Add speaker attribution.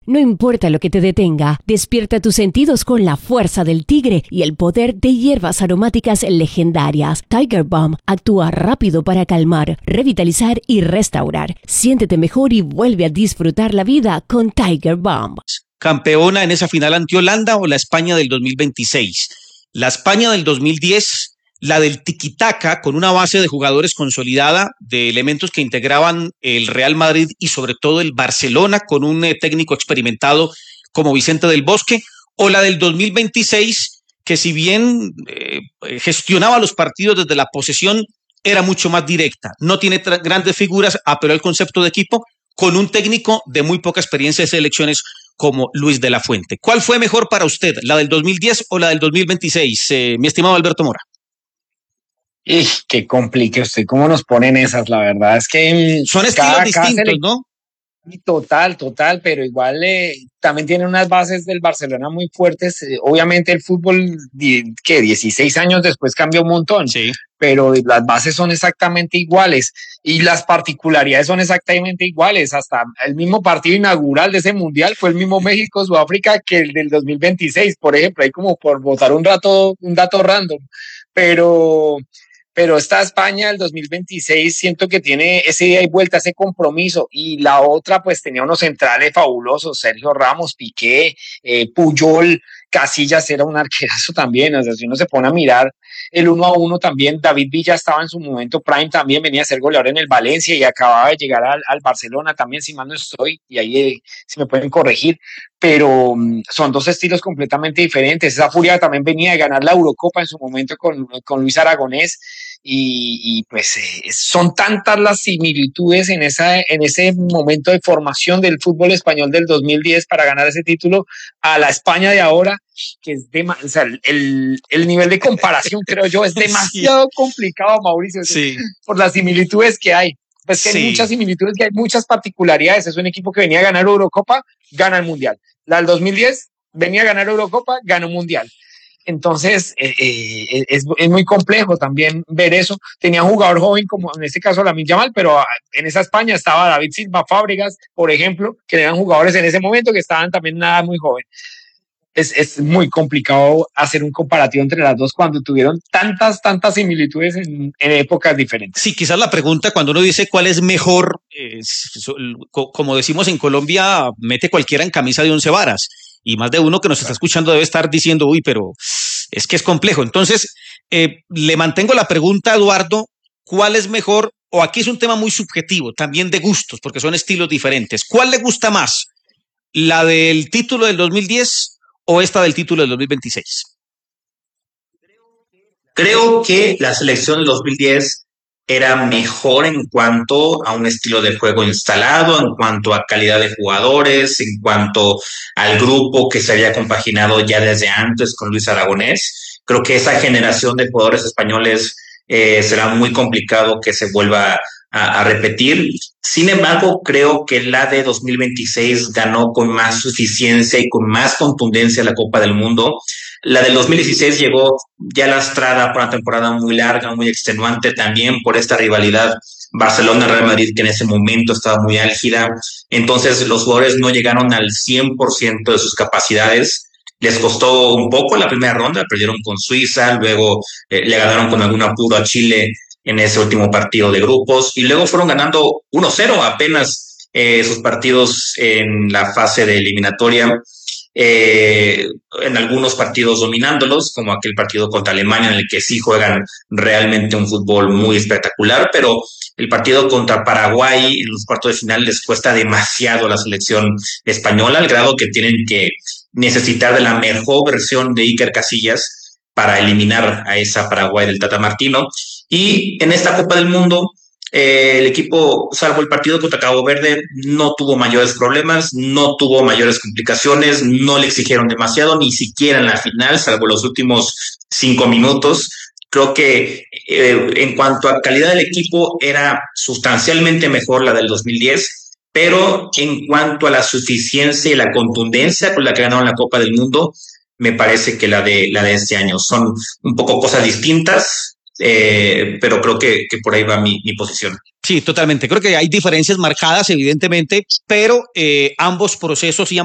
Speaker 1: No importa lo que te detenga, despierta tus sentidos con la fuerza del tigre y el poder de hierbas aromáticas legendarias. Tiger Balm actúa rápido para calmar, revitalizar y restaurar. Siéntete mejor y vuelve a disfrutar la vida con Tiger Balm.
Speaker 2: ¿Campeona en esa final ante Holanda o la España del 2026? La España del 2010, la del tiquitaca, con una base de jugadores consolidada, de elementos que integraban el Real Madrid y sobre todo el Barcelona, con un técnico experimentado como Vicente del Bosque, o la del 2026, que si bien gestionaba los partidos desde la posesión, era mucho más directa, no tiene grandes figuras, apeló al concepto de equipo, con un técnico de muy poca experiencia de selecciones como Luis de la Fuente. ¿Cuál fue mejor para usted, la del 2010 o la del 2026, mi estimado Alberto Mora?
Speaker 3: Qué complique usted, cómo nos ponen esas, la verdad es que
Speaker 2: son estilos distintos, ¿no?
Speaker 3: Total, pero igual también tiene unas bases del Barcelona muy fuertes. Obviamente el fútbol, que 16 años después cambió un montón,
Speaker 2: sí,
Speaker 3: pero las bases son exactamente iguales y las particularidades son exactamente iguales. Hasta el mismo partido inaugural de ese mundial fue el mismo México-Sudáfrica que el del 2026, por ejemplo, ahí como por botar un dato random, pero esta España del 2026 siento que tiene ese ida y vuelta, ese compromiso, y la otra pues tenía unos centrales fabulosos, Sergio Ramos, Piqué, Puyol, Casillas era un arquerazo también, o sea, si uno se pone a mirar el 1-1 también, David Villa estaba en su momento prime, también venía a ser goleador en el Valencia y acababa de llegar al Barcelona también, si mal no estoy, y ahí si me pueden corregir, pero son dos estilos completamente diferentes. Esa Furia también venía de ganar la Eurocopa en su momento con Luis Aragonés, y pues son tantas las similitudes en ese momento de formación del fútbol español del 2010 para ganar ese título a la España de ahora, que es o sea, el nivel de comparación creo yo es demasiado complicado, Mauricio,
Speaker 2: sí,
Speaker 3: por las similitudes que hay. Pues que hay muchas similitudes, que hay muchas particularidades. Es un equipo que venía a ganar Eurocopa, gana el Mundial. La del 2010 venía a ganar Eurocopa, gana un Mundial. Entonces, es muy complejo también ver eso. Tenía un jugador joven, como en este caso Lamine Yamal, pero en esa España estaba David Silva, Fábregas, por ejemplo, que eran jugadores en ese momento que estaban también nada muy joven. Es muy complicado hacer un comparativo entre las dos cuando tuvieron tantas similitudes en épocas diferentes.
Speaker 2: Sí, quizás la pregunta cuando uno dice cuál es mejor, como decimos en Colombia, mete cualquiera en camisa de 11 varas. Y más de uno que nos está escuchando debe estar diciendo, uy, pero es que es complejo. Entonces, le mantengo la pregunta a Eduardo, ¿cuál es mejor? O aquí es un tema muy subjetivo, también de gustos, porque son estilos diferentes. ¿Cuál le gusta más? ¿La del título del 2010 o esta del título del 2026?
Speaker 4: Creo que la selección del 2010 era mejor en cuanto a un estilo de juego instalado, en cuanto a calidad de jugadores, en cuanto al grupo que se había compaginado ya desde antes con Luis Aragonés. Creo que esa generación de jugadores españoles será muy complicado que se vuelva a repetir. Sin embargo, creo que la de 2026 ganó con más suficiencia y con más contundencia la Copa del Mundo. La del 2016 llegó ya lastrada por una temporada muy larga, muy extenuante también por esta rivalidad Barcelona-Real Madrid que en ese momento estaba muy álgida. Entonces los jugadores no llegaron al 100% de sus capacidades. Les costó un poco la primera ronda, perdieron con Suiza, luego le ganaron con algún apuro a Chile en ese último partido de grupos y luego fueron ganando 1-0 apenas sus partidos en la fase de eliminatoria. En algunos partidos dominándolos, como aquel partido contra Alemania en el que sí juegan realmente un fútbol muy espectacular, pero el partido contra Paraguay en los cuartos de final les cuesta demasiado a la selección española, al grado que tienen que necesitar de la mejor versión de Iker Casillas para eliminar a esa Paraguay del Tata Martino. Y en esta Copa del Mundo el equipo, salvo el partido contra Cabo Verde, no tuvo mayores problemas, no tuvo mayores complicaciones, no le exigieron demasiado, ni siquiera en la final, salvo los últimos 5 minutos. Creo que en cuanto a calidad del equipo era sustancialmente mejor la del 2010, pero en cuanto a la suficiencia y la contundencia con la que ganaron la Copa del Mundo, me parece que la de este año son un poco cosas distintas. Pero creo que por ahí va mi posición.
Speaker 2: Sí, totalmente. Creo que hay diferencias marcadas, evidentemente, pero ambos procesos y